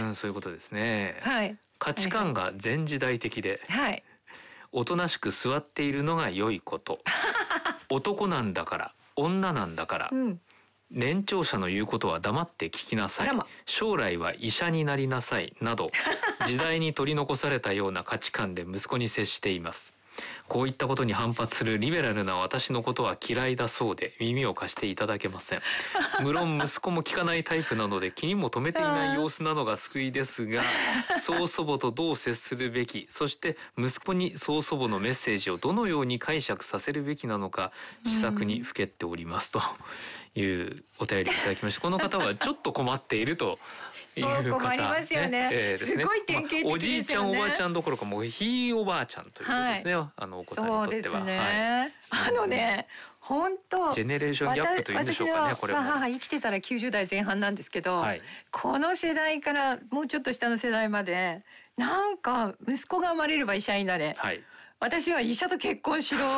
そういうことですね。 はい。 価値観が前時代的で、 はい。 おとなしく座っているのが良いこと。男なんだから、女なんだから、 うん。 年長者の言うことは黙って聞きなさい、将来は医者になりなさいなど時代に取り残されたような価値観で息子に接しています。こういったことに反発するリベラルな私のことは嫌いだそうで耳を貸していただけません。無論息子も聞かないタイプなので気にも留めていない様子なのが救いですが、曽祖母とどう接するべき、そして息子に曽祖母のメッセージをどのように解釈させるべきなのか試作にふけっておりますというお便りいただきました。この方はちょっと困っているという方、 そう困りますよね。すごい典型的ですよね。 おじいちゃんおばあちゃんどころかもうひいおばあちゃんということですね、はい、お子さんにとっては。 そうですね、はい、本当ジェネレーションギャップというんでしょうかね。これも母生きてたら90代前半なんですけど、はい、この世代からもうちょっと下の世代までなんか息子が生まれれば医者になれ、はい、私は医者と結婚しろ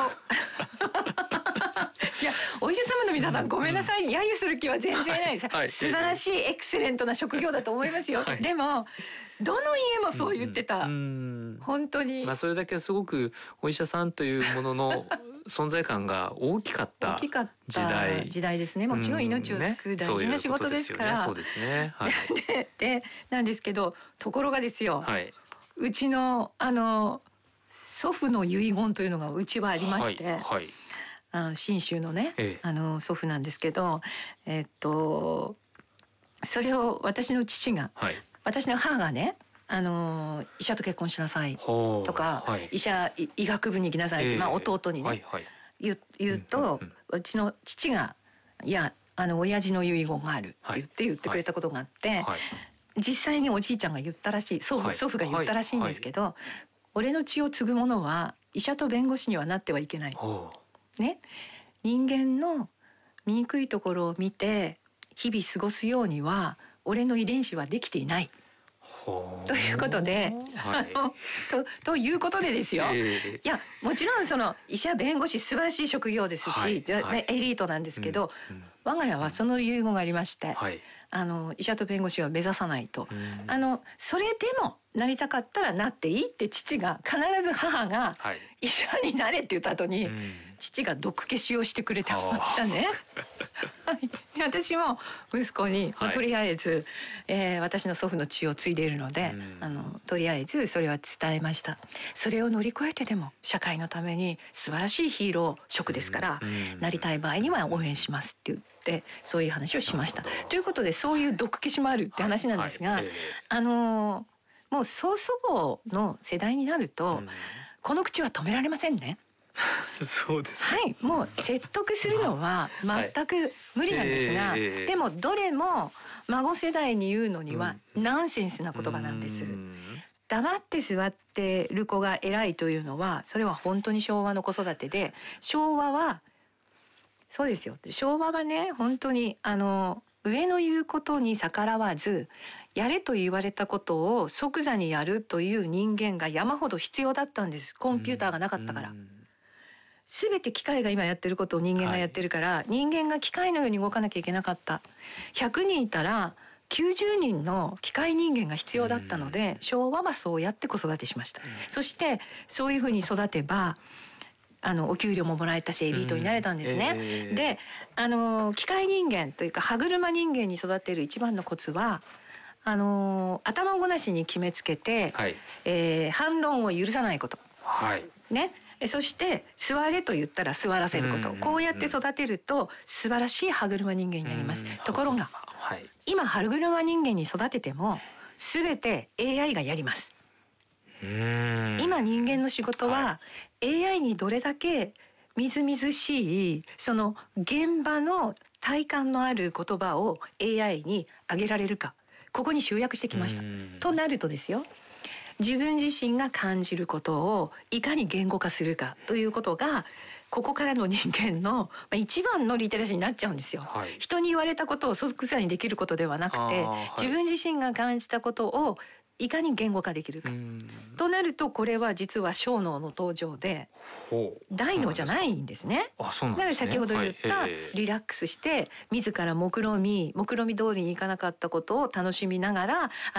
いや、お医者様の皆さんごめんなさい、揶揄する気は全然ないです、はい、素晴らしいエクセレントな職業だと思いますよ、はい、でもどの家もそう言ってた、本当に、 それだけすごくお医者さんというものの存在感が大きかった時代ですね。もちろん命を救う大事な仕事ですから。 そうですね。はい、 でなんですけど、ところがですよ、はい、うちの祖父の遺言というのがうちはありまして、はいはい、信州のね、祖父なんですけど、それを私の父が、はい、私の母がね、医者と結婚しなさいとか、はい、医学部に行きなさいって、弟にね、はいはい、言うと、うちの父がいや親父の遺言があるって言ってくれたことがあって、はい、実際におじいちゃんが言ったらしい、祖父が言ったらしいんですけど、はいはいはい、俺の血を継ぐ者は医者と弁護士にはなってはいけない、ね、人間の醜いところを見て日々過ごすようには俺の遺伝子はできていないということで、はい、ということでですよ、いやもちろんその医者弁護士素晴らしい職業ですし、はいはい、エリートなんですけど、我が家はその遺言がありまして、はい、医者と弁護士は目指さないと、それでもなりたかったらなっていいって父が、必ず母が医者になれって言った後に、父が毒消しをしてくれてましたねで私も息子に、とりあえず、私の祖父の血を継いでいるので、とりあえずそれは伝えました。それを乗り越えてでも社会のために素晴らしいヒーロー職ですから、なりたい場合には応援しますって言って、そういう話をしました。ということで、そういう毒消しもあるって話なんですが、もう曽祖母の世代になると、この口は止められませんねそうです、 はい、もう説得するのは全く無理なんですが、でもどれも孫世代に言うのにはナンセンスな言葉なんです。黙って座ってる子が偉いというのは、それは本当に昭和の子育てで、昭和はそうですよ、昭和はね、本当に上の言うことに逆らわず、やれと言われたことを即座にやるという人間が山ほど必要だったんです。コンピューターがなかったから。全て機械が今やってることを人間がやってるから、はい、人間が機械のように動かなきゃいけなかった。100人いたら90人の機械人間が必要だったので、昭和はそうやって子育てしました。そしてそういうふうに育てばお給料ももらえたし、エリートになれたんですね。で、機械人間というか歯車人間に育てる一番のコツは、頭ごなしに決めつけて、はい、反論を許さないこと、はい、ね。そして座れと言ったら座らせること、こうやって育てると素晴らしい歯車人間になります。ところが、はい、今歯車人間に育てても全て AI がやります。今人間の仕事は、はい、AI にどれだけみずみずしいその現場の体感のある言葉を AI にあげられるか、ここに集約してきました。となるとですよ、自分自身が感じることをいかに言語化するかということが、ここからの人間の一番のリテラシーになっちゃうんですよ、はい、人に言われたことを即座にできることではなくて、はい、自分自身が感じたことをいかに言語化できるかとなると、これは実は小脳の登場で大脳じゃないんですね。だから先ほど言ったリラックスして自ら目論み通りにいかなかったことを楽しみながら